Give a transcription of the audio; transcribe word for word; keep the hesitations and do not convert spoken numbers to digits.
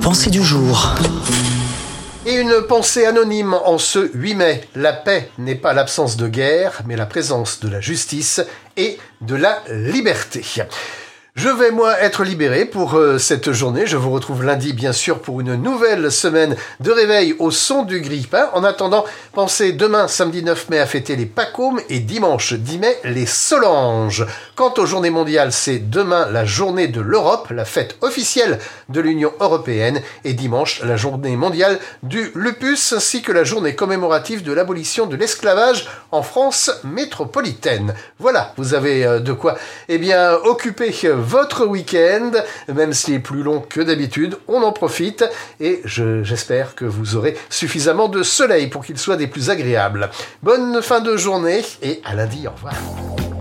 pensée du jour. Et une pensée anonyme en ce huit mai. La paix n'est pas l'absence de guerre, mais la présence de la justice et de la liberté. Je vais, moi, être libéré pour euh, cette journée. Je vous retrouve lundi, bien sûr, pour une nouvelle semaine de réveil au son du grille-pain. En attendant, pensez demain, samedi neuf mai, à fêter les Pacômes et dimanche dix mai, les Solanges. Quant aux journées mondiales, c'est demain la journée de l'Europe, la fête officielle de l'Union européenne, et dimanche, la journée mondiale du lupus, ainsi que la journée commémorative de l'abolition de l'esclavage en France métropolitaine. Voilà, vous avez euh, de quoi, eh bien, occuper euh, votre week-end, même s'il est plus long que d'habitude, on en profite et je, j'espère que vous aurez suffisamment de soleil pour qu'il soit des plus agréables. Bonne fin de journée et à lundi, au revoir.